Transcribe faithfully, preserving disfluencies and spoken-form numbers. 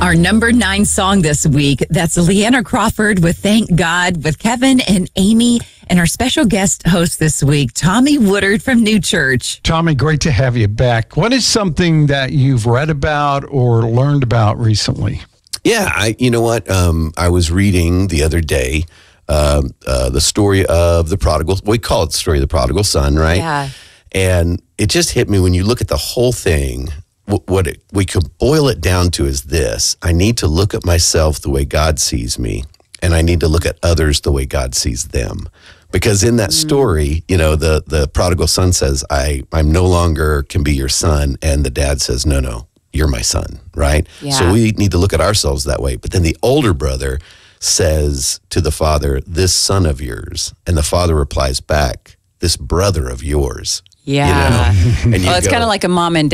Our number nine song this week, that's Leanna Crawford with Thank God with Kevin and Amy and our special guest host this week, Tommy Woodard from New Church. Tommy, great to have you back. What is something that you've read about or learned about recently? Yeah, I, you know what? Um, I was reading the other day um, uh, the story of the prodigal. We call it the story of the prodigal son, right? Yeah. And it just hit me when you look at the whole thing. What it, we could boil it down to is this: I need to look at myself the way God sees me, and I need to look at others the way God sees them. Because in that story, you know, the the prodigal son says, "I I'm no longer can be your son," and the dad says, "No, no, you're my son," right? Yeah. So we need to look at ourselves that way. But then the older brother says to the father, "This son of yours," and the father replies back, "This brother of yours." Yeah. You know? And you Well, it's go, kind of like a mom and dad.